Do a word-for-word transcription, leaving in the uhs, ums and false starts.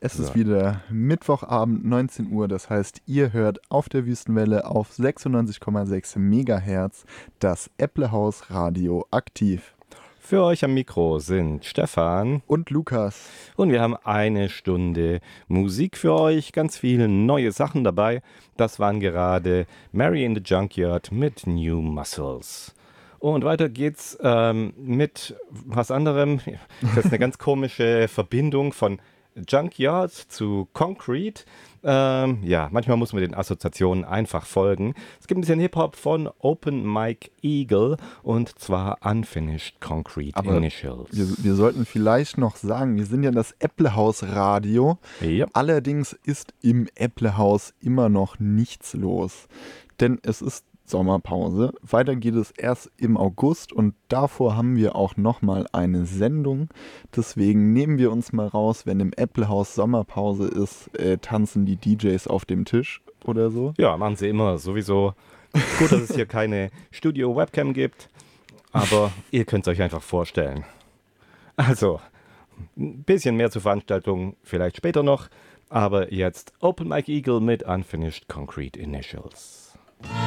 Es So. ist wieder Mittwochabend, neunzehn Uhr. Das heißt, ihr hört auf der Wüstenwelle auf sechsundneunzig Komma sechs Megahertz das Äpplehaus Radio aktiv. Für euch am Mikro sind Stefan Und Lukas. und wir haben eine Stunde Musik für euch, ganz viele neue Sachen dabei. Das waren gerade Mary in the Junkyard mit New Muscles. Und weiter geht's ähm, mit was anderem. Das ist eine ganz komische Verbindung von Junkyard zu Concrete. Ähm, ja, manchmal muss man den Assoziationen einfach folgen. Es gibt ein bisschen Hip-Hop von Open Mike Eagle und zwar Unfinished Concrete Aber Initials. Wir, wir sollten vielleicht noch sagen, wir sind ja das Äpplehaus Radio. Ja. Allerdings ist im Äpplehaus immer noch nichts los. Denn es ist Sommerpause. Weiter geht es erst im August und davor haben wir auch nochmal eine Sendung. Deswegen nehmen wir uns mal raus, wenn im Äpplehaus Sommerpause ist, äh, tanzen die D Js auf dem Tisch oder so. Ja, machen sie immer sowieso. Gut, dass es hier keine Studio-Webcam gibt, aber ihr könnt es euch einfach vorstellen. Also, ein bisschen mehr zur Veranstaltung vielleicht später noch, aber jetzt Open Mike Eagle mit Unfinished Concrete Initials.